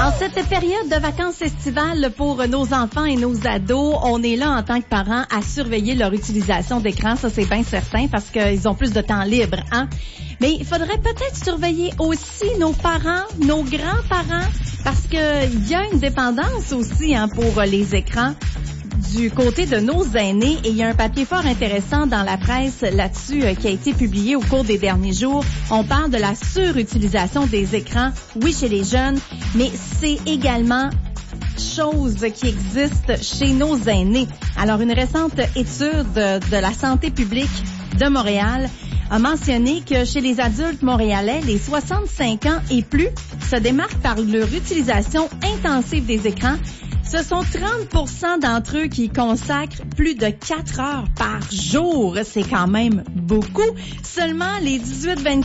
En cette période de vacances estivales pour nos enfants et nos ados, on est là en tant que parents à surveiller leur utilisation d'écran, ça c'est bien certain parce qu'ils ont plus de temps libre, hein? Mais il faudrait peut-être surveiller aussi nos parents, nos grands-parents, parce que il y a une dépendance aussi pour les écrans du côté de nos aînés et il y a un papier fort intéressant dans la presse là-dessus qui a été publié au cours des derniers jours. On parle de la surutilisation des écrans, oui, chez les jeunes, mais c'est également chose qui existe chez nos aînés. Alors, une récente étude de la santé publique de Montréal a mentionné que chez les adultes montréalais, les 65 ans et plus se démarquent par leur utilisation intensive des écrans. Ce sont 30% d'entre eux qui consacrent plus de 4 heures par jour. C'est quand même beaucoup. Seulement les 18-24